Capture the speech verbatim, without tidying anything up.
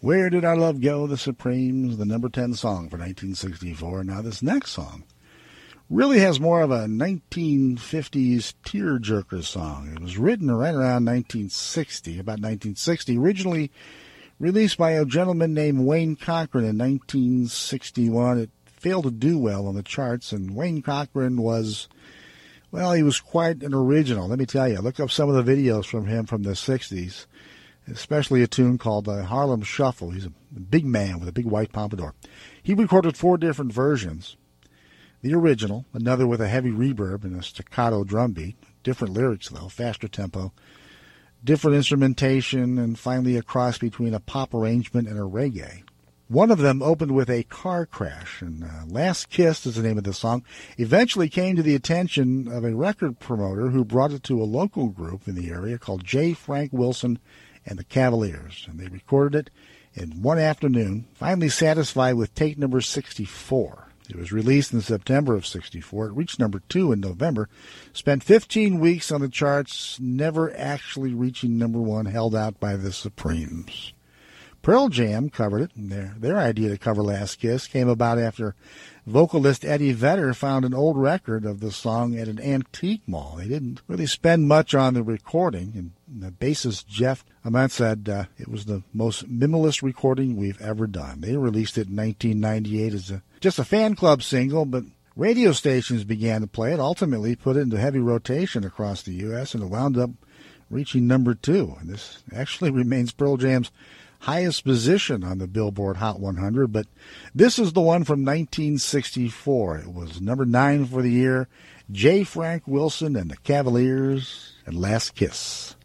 Where Did Our Love Go? The Supremes, the number ten song for nineteen sixty-four. Now this next song really has more of a nineteen fifties tearjerker song. It was written right around nineteen sixty, about nineteen sixty, originally released by a gentleman named Wayne Cochran in nineteen sixty-one. It failed to do well on the charts, and Wayne Cochran was, well, he was quite an original. Let me tell you, look up some of the videos from him from the sixties, especially a tune called the Harlem Shuffle. He's a big man with a big white pompadour. He recorded four different versions. The original, another with a heavy reverb and a staccato drum beat, different lyrics though, faster tempo, different instrumentation, and finally a cross between a pop arrangement and a reggae. One of them opened with a car crash, and uh, Last Kiss is the name of the song. Eventually came to the attention of a record promoter who brought it to a local group in the area called J. Frank Wilson and the Cavaliers, and they recorded it in one afternoon, finally satisfied with take number sixty-four. It was released in September of sixty-four. It reached number two in November, spent fifteen weeks on the charts, never actually reaching number one, held out by the Supremes. Pearl Jam covered it. Their, their idea to cover Last Kiss came about after vocalist Eddie Vedder found an old record of the song at an antique mall. They didn't really spend much on the recording, and the bassist Jeff Ament said uh, it was the most minimalist recording we've ever done. They released it in nineteen ninety-eight as a, just a fan club single, but radio stations began to play it, ultimately put it into heavy rotation across the U S, and it wound up reaching number two. And this actually remains Pearl Jam's highest position on the Billboard Hot one hundred, but this is the one from nineteen sixty-four. It was number nine for the year. J. Frank Wilson and the Cavaliers and Last Kiss.